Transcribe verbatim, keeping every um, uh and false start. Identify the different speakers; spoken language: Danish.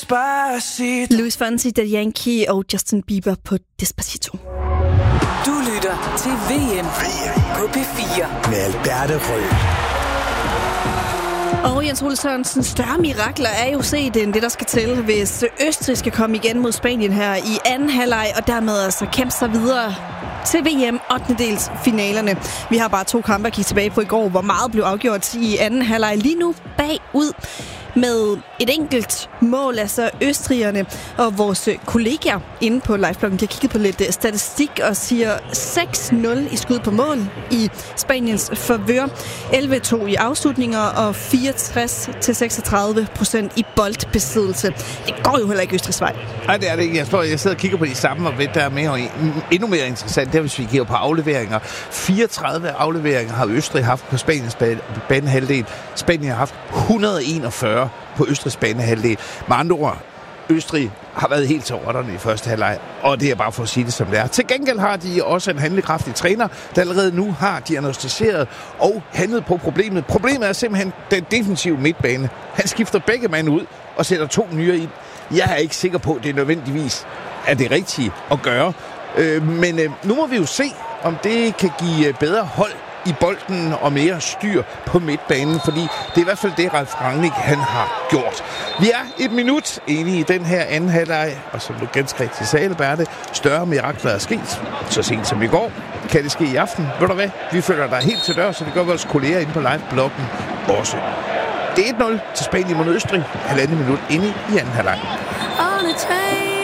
Speaker 1: Despacito.
Speaker 2: Luis Fonsi, Daddy Yankee og Justin Bieber på Despacito.
Speaker 1: Du lytter til V M på P fire
Speaker 3: med Alberte Rød.
Speaker 2: Og Jens Ole Sørensen, større mirakler er jo set end det, der skal til, hvis Østrig skal komme igen mod Spanien her i anden halvleg, og dermed altså kæmpe sig videre til V M ottendedels finalerne. Vi har bare to kampe at kigge tilbage på i går, hvor meget blev afgjort i anden halvleg. Lige nu bagud med et enkelt mål, altså østrigerne og vores kollegaer inde på livebloggen. De har kigget på lidt statistik og siger seks nul i skud på mål i Spaniens favør, elleve to i afslutninger og fireogtres til seksogtredive procent i boldbesiddelse. Det går jo heller ikke Østrigs vej.
Speaker 4: Nej, det er det ikke. Jeg, tror, jeg sidder og kigger på de samme, og ved, der er mere, endnu mere interessant, det er, hvis vi kigger på afleveringer. fireogtredive afleveringer har Østrig haft på Spaniens banehalvdel. Spanien har haft et hundrede og enogfyrre på Østrigs banehalvdel. Med andre ord, Østrig har været helt til rotterne i første halvleg, og det er bare for at sige det, som det er. Til gengæld har de også en handlekraftig træner, der allerede nu har diagnostiseret og handlet på problemet. Problemet er simpelthen den defensive midtbane. Han skifter begge mand ud og sætter to nye ind. Jeg er ikke sikker på, at det nødvendigvis er det rigtige at gøre. Øh, men øh, nu må vi jo se, om det kan give bedre hold i bolden og mere styr på midtbanen, fordi det er i hvert fald det, Ralf Rangnick han har gjort. Vi er et minut inde i den her anden halvleg, og som du ganske rigtig sagde, Alberte, større mirakler er sket. Så sent som i går, kan det ske i aften. Ved du hvad? Vi følger dig helt til dør, så det gør vores kolleger inde på live-bloggen også. Det er et nul til Spanien mod Østrig, halvandet minut inde i anden halvleg.